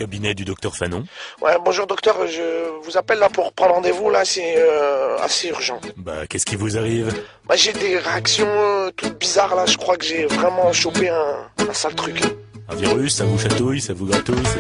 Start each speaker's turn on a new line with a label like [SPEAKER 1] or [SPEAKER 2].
[SPEAKER 1] cabinet du docteur Fanon.
[SPEAKER 2] Ouais, bonjour docteur, je vous appelle là pour prendre rendez-vous, là c'est assez urgent.
[SPEAKER 1] Bah, qu'est-ce qui vous arrive?
[SPEAKER 2] Bah, j'ai des réactions toutes bizarres là, je crois que j'ai vraiment chopé un sale truc.
[SPEAKER 1] Un virus, ça vous chatouille, ça vous gratouille,